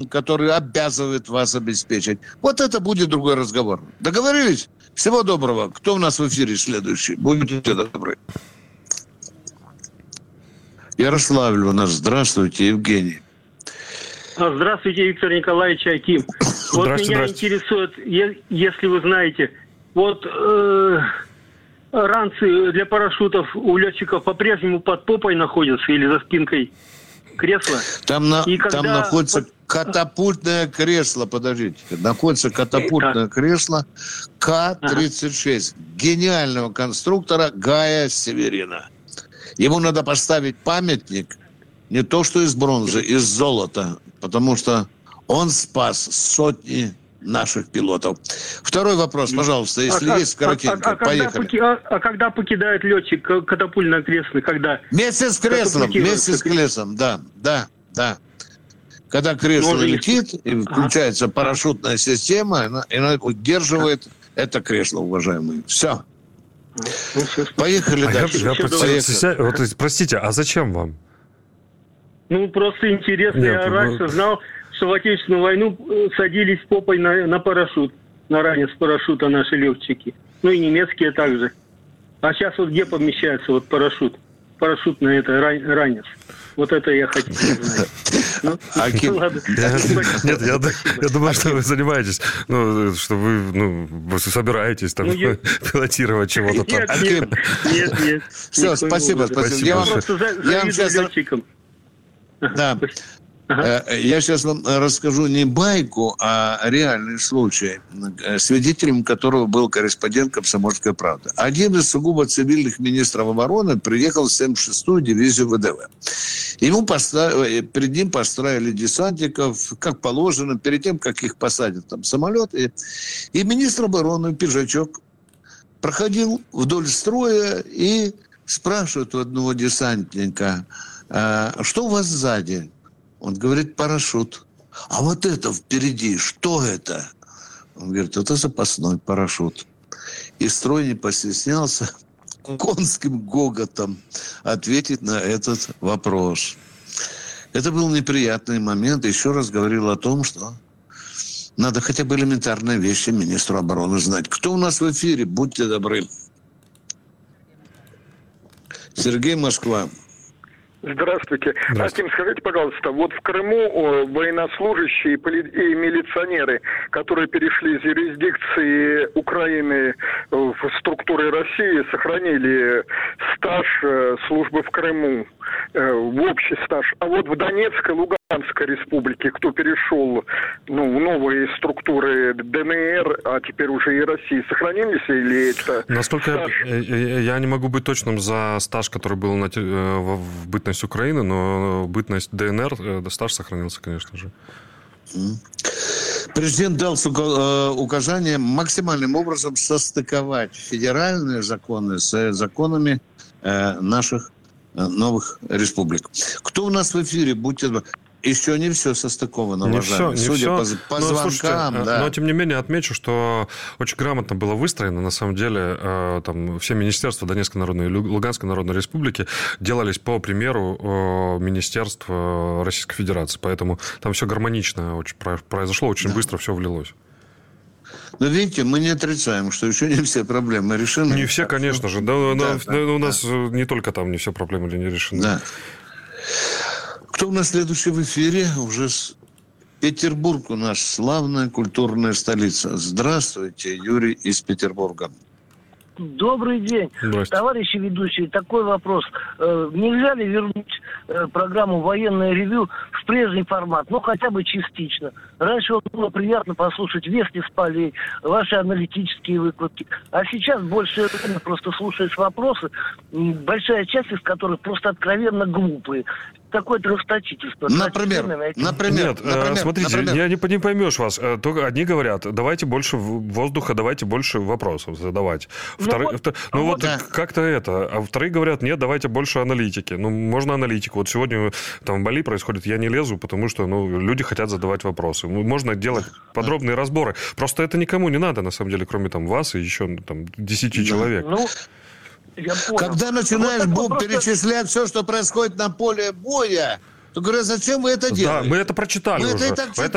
который обязывает вас обеспечить. Вот это будет другой разговор. Договорились? Всего доброго. Кто у нас в эфире следующий? Будьте добры. Ярославль у нас. Здравствуйте, Евгений. Здравствуйте, Виктор Николаевич Аким. Вот меня интересует, если вы знаете, вот ранцы для парашютов у летчиков по-прежнему под попой находятся или за спинкой кресла? Там находится катапультное кресло, подождите. Находится катапультное кресло К-36 гениального конструктора Гая Северина. Ему надо поставить памятник не то что из бронзы, из золота, потому что он спас сотни наших пилотов. Второй вопрос, пожалуйста, если есть, коротенько. Поехали. Когда покидает летчик катапультное кресло? Когда? Вместе с креслом, да. Когда кресло летит, и включается парашютная система, и она удерживает это кресло, уважаемые. Все. Поехали дальше. Простите, а зачем вам? Просто интересно. Я раньше знал, что в Отечественную войну садились попой на парашют, на ранец парашюта наши летчики. И немецкие также. А сейчас вот где помещается вот парашют? Парашют на это ранец. Вот это я хотел знать. Нет, я думаю, что вы занимаетесь, что вы собираетесь там пилотировать чего-то там. Нет. Все, спасибо. Я вам просто завидую летчикам. Да. Я сейчас вам расскажу не байку, а реальный случай, свидетелем которого был корреспондент «Комсомольской правды». Один из сугубо цивильных министров обороны приехал в 76-ю дивизию ВДВ. Перед ним поставили десантников, как положено, перед тем, как их посадят там в самолет. И министр обороны, пиджачок, проходил вдоль строя и спрашивает у одного десантника: что у вас сзади? Он говорит: парашют. А вот это впереди, что это? Он говорит: это запасной парашют. И строй не постеснялся конским гоготом ответить на этот вопрос. Это был неприятный момент. Еще раз говорил о том, что надо хотя бы элементарные вещи министру обороны знать. Кто у нас в эфире? Будьте добры. Сергей, Москва. Здравствуйте. Аким, скажите, пожалуйста, вот в Крыму военнослужащие и милиционеры, которые перешли из юрисдикции Украины в структуры России, сохранили стаж службы в Крыму, в общий стаж. А вот в Донецкой, Луганской республике, кто перешел в новые структуры ДНР, а теперь уже и России, сохранились или это? Насколько я не могу быть точным за стаж, который был в бытность Украины, но бытность ДНР, стаж сохранился, конечно же. Президент дал указание максимальным образом состыковать федеральные законы с законами наших новых республик. Кто у нас в эфире? Будьте добры. Еще не все состыковано, уважаемые. Судя по звонкам, да. Но, тем не менее, отмечу, что очень грамотно было выстроено. На самом деле, там все министерства Донецкой Народной и Луганской Народной Республики делались по примеру министерств Российской Федерации. Поэтому там все гармонично очень произошло, очень быстро все влилось. Но видите, мы не отрицаем, что еще не все проблемы решены. Не все, конечно же. У нас не только там не все проблемы не решены. Да. Кто у нас следующий в эфире? Уже Петербург у нас, славная культурная столица. Здравствуйте, Юрий из Петербурга. Добрый день, товарищи ведущие. Такой вопрос. Нельзя ли вернуть программу «Военное ревю» в прежний формат, хотя бы частично? Раньше было приятно послушать вести с полей, ваши аналитические выкладки. А сейчас больше время просто слушаешь вопросы, большая часть из которых просто откровенно глупые. Такое-то расточительство. Например. Смотрите, не поймешь вас. Только одни говорят: давайте больше воздуха, давайте больше вопросов задавать. Как-то это. А вторые говорят: нет, давайте больше аналитики. Можно аналитику. Вот сегодня там в Бали происходит, я не лезу, потому что люди хотят задавать вопросы. Можно делать подробные разборы. Просто это никому не надо, на самом деле, кроме вас и еще 10 человек. Когда начинаешь перечислять все, что происходит на поле боя, то говорю: зачем вы это делаете? Да, мы это прочитали уже.